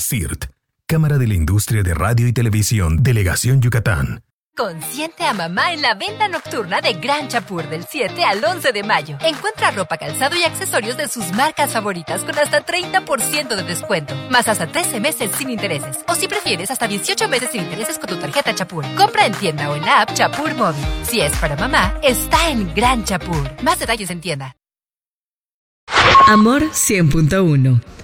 CIRT, Cámara de la Industria de Radio y Televisión, Delegación Yucatán. Consiente a mamá en la venta nocturna de Gran Chapur del 7 al 11 de mayo. Encuentra ropa, calzado y accesorios de sus marcas favoritas con hasta 30% de descuento. Más hasta 13 meses sin intereses. O si prefieres, hasta 18 meses sin intereses con tu tarjeta Chapur. Compra en tienda o en la app Chapur Móvil. Si es para mamá, está en Gran Chapur. Más detalles en tienda. Amor 100.1